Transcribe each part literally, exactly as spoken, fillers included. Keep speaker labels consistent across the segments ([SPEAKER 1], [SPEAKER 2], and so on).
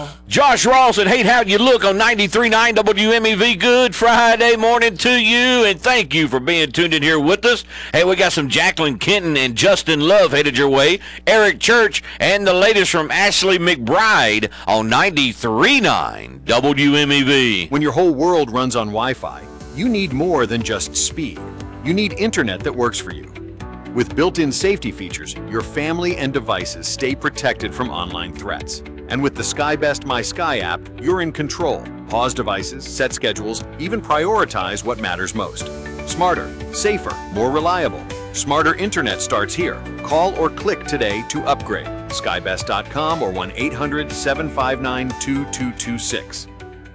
[SPEAKER 1] Josh Ross and Hate How You Look on ninety-three point nine W M E V. Good Friday morning to you, and thank you for being tuned in here with us. Hey, we got some Jacqueline Kenton and Justin Love headed your way, Eric Church, and the latest from Ashley McBride on ninety-three point nine W M E V.
[SPEAKER 2] When your whole world runs on Wi-Fi, you need more than just speed. You need internet that works for you. With built-in safety features, your family and devices stay protected from online threats. And with the SkyBest My Sky app, you're in control. Pause devices, set schedules, even prioritize what matters most. Smarter, safer, more reliable. Smarter internet starts here. Call or click today to upgrade. skybest dot com or one eight hundred, seven five nine, two two two six.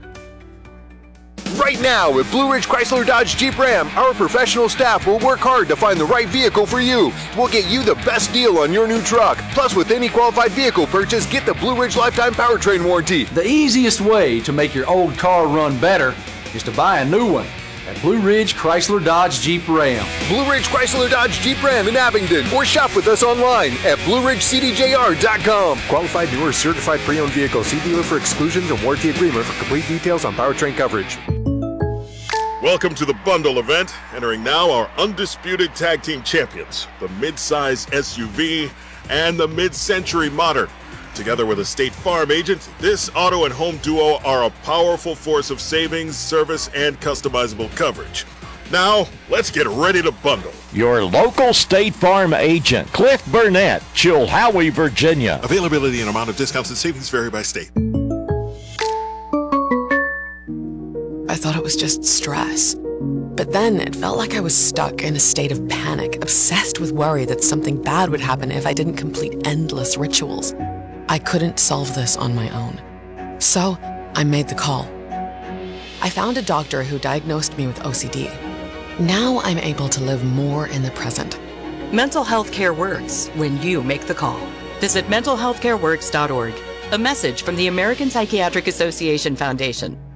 [SPEAKER 3] Right now at Blue Ridge Chrysler Dodge Jeep Ram, our professional staff will work hard to find the right vehicle for you. We'll get you the best deal on your new truck. Plus, with any qualified vehicle purchase, get the Blue Ridge Lifetime Powertrain Warranty.
[SPEAKER 4] The easiest way to make your old car run better is to buy a new one at Blue Ridge Chrysler Dodge Jeep Ram.
[SPEAKER 3] Blue Ridge Chrysler Dodge Jeep Ram in Abingdon, or shop with us online at blue ridge c d j r dot com.
[SPEAKER 5] Qualified newer certified pre-owned vehicle. See dealer for exclusions and warranty agreement for complete details on powertrain coverage.
[SPEAKER 6] Welcome to the bundle event. Entering now our undisputed tag team champions, the mid-size S U V and the mid-century modern. Together with a State Farm agent, this auto and home duo are a powerful force of savings, service, and customizable coverage. Now, let's get ready to bundle.
[SPEAKER 7] Your local State Farm agent, Cliff Burnett, Chilhowie, Virginia.
[SPEAKER 6] Availability and amount of discounts and savings vary by state.
[SPEAKER 8] I thought it was just stress. But then it felt like I was stuck in a state of panic, obsessed with worry that something bad would happen if I didn't complete endless rituals. I couldn't solve this on my own. So I made the call. I found a doctor who diagnosed me with O C D. Now I'm able to live more in the present.
[SPEAKER 9] Mental health care works when you make the call. Visit mental health care works dot org. A message from the American Psychiatric Association Foundation.